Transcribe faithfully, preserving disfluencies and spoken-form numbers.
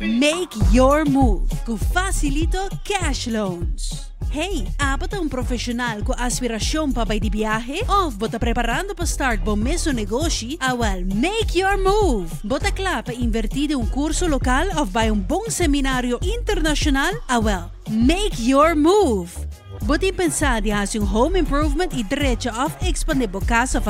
Make your move com Facilito Cash Loans. Hey, apat ang profesional ko aspirasyon pa ba di biyahe? Of bota preparando pa start bom meso negosyo? Awal, make your move! Bota kla pa invertide un kurso lokal of by un bong seminaryo internasyonal? Awal, make your move! Bota pensar di has yung home improvement i diretso of expandebo casa